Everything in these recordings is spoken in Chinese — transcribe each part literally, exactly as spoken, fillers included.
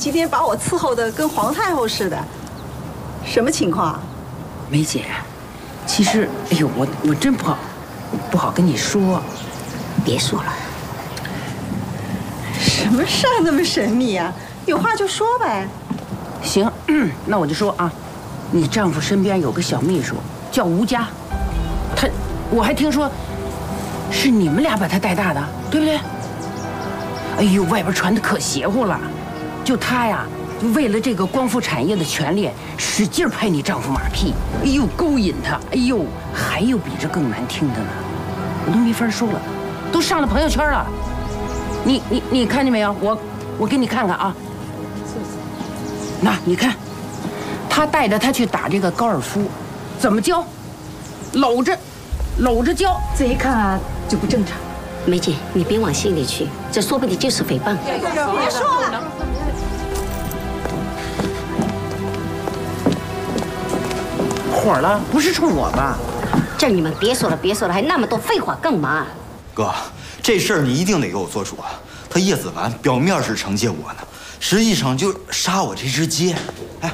今天把我伺候的跟皇太后似的，什么情况？ 梅姐，其实，哎呦，我我真不好，不好跟你说。 别说了。 什么事儿那么神秘啊？有话就说呗。 行，嗯、那我就说啊，你丈夫身边有个小秘书叫吴佳，他，我还听说是你们俩把他带大的，对不对？哎呦，外边传的可邪乎了，就他呀，就为了这个光伏产业的权利，使劲拍你丈夫马屁，哎呦，勾引他，哎呦，还有比这更难听的呢，我都没法说了，都上了朋友圈了。你你你看见没有？我我给你看看啊。那你看，他带着他去打这个高尔夫，怎么教？搂着，搂着教。 这一看啊就不正常。 梅姐，你别往心里去，这说不定就是诽谤。 别说了。 火了？不是冲我吧？ 叫你们别说了，别说了，还那么多废话干嘛？ 哥，这事儿你一定得给我做主啊！他叶子完表面是惩戒我呢，实际上就杀我这只鸡。哎，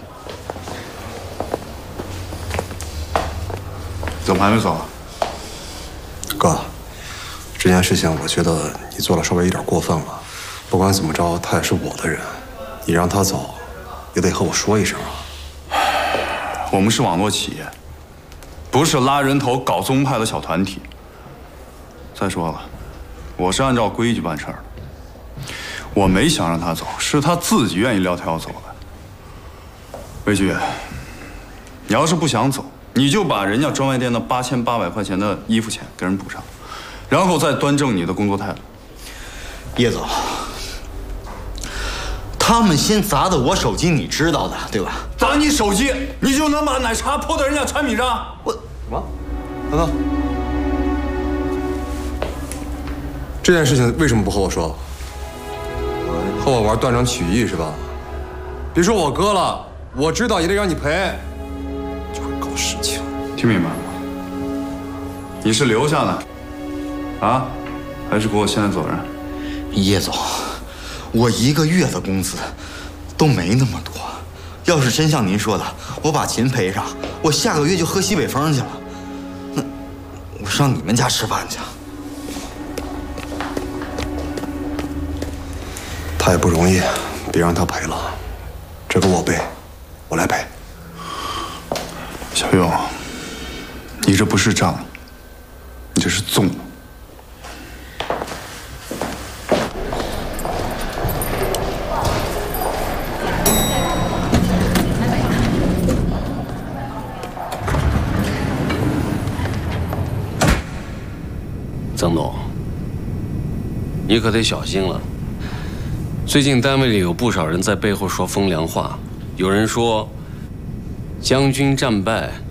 怎么还没走啊？ 哥，这件事情我觉得你做的稍微有点过分了。不管怎么着，他也是我的人，你让他走，也得和我说一声啊。 我们是网络企业，不是拉人头搞宗派的小团体。再说了，我是按照规矩办事儿的。我没想让他走，是他自己愿意撂挑走的。魏局，你要是不想走，你就把人家专卖店的八千八百块钱的衣服钱给人补上，然后再端正你的工作态度。 叶总，他们先砸的我手机，你知道的对吧？ 砸你手机，你就能把奶茶泼到人家产品上？ 我什么？等等，这件事情为什么不和我说？和我玩断章取义是吧？别说我哥了，我知道也得让你赔，就会搞事情。 听明白了吗？你是留下呢，啊，还是给我现在走人？ 叶总，我一个月的工资都没那么多，要是真像您说的，我把琴赔上，我下个月就喝西北风去了。那我上你们家吃饭去。 他也不容易，别让他赔了，这个我背，我来赔。 小勇，你这不是仗义，你这是纵我。 曾总，你可得小心了。最近单位里有不少人在背后说风凉话，有人说将军战败